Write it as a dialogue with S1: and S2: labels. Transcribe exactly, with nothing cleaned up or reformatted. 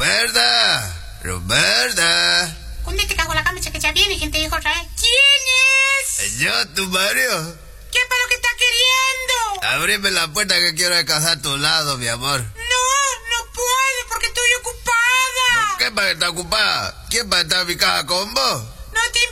S1: Roberta, Roberta.
S2: ¿Dónde te cago la cama? Que ya viene. ¿Quién te dijo otra vez? ¿Quién es?
S1: Yo, tu Mario.
S2: ¿Qué es para lo que está queriendo?
S1: Abrime la puerta que quiero descansar a tu lado, mi amor.
S2: No, no puedo porque estoy ocupada.
S1: ¿Por qué para que está ocupada? ¿Quién va a estar en mi casa con vos?
S2: No te